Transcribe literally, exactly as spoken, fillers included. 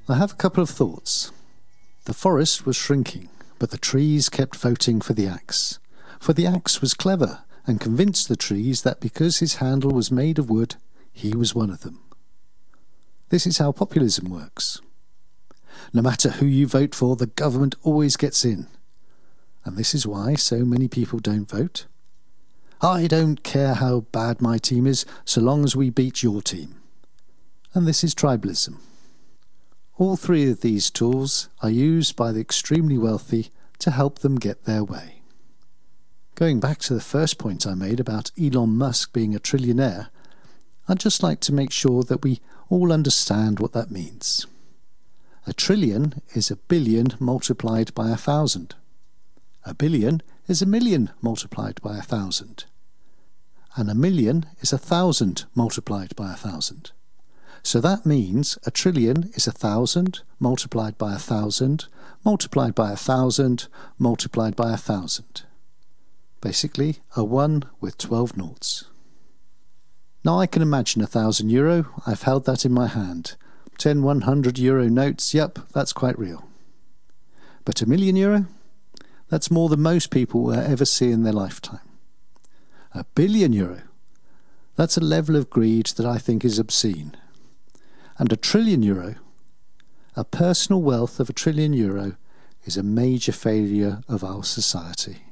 I have a couple of thoughts. The forest was shrinking, but the trees kept voting for the axe. For the axe was clever and convinced the trees that because his handle was made of wood, he was one of them. This is how populism works. No matter who you vote for, the government always gets in. And this is why so many people don't vote. I don't care how bad my team is, so long as we beat your team. And this is tribalism. All three of these tools are used by the extremely wealthy to help them get their way. Going back to the first point I made about Elon Musk being a trillionaire, I'd just like to make sure that we all understand what that means. A trillion is a billion multiplied by a thousand. A billion is a million multiplied by a thousand. And a million is a thousand multiplied by a thousand. So that means a trillion is a thousand multiplied by a thousand multiplied by a thousand multiplied by a thousand. Basically, a one with twelve noughts. Now I can imagine a thousand euro. I've held that in my hand. Ten one hundred euro notes, yep, that's quite real. But a million euro? That's more than most people will ever see in their lifetime. A billion euro? That's a level of greed that I think is obscene. And a trillion euro? A personal wealth of a trillion euro is a major failure of our society.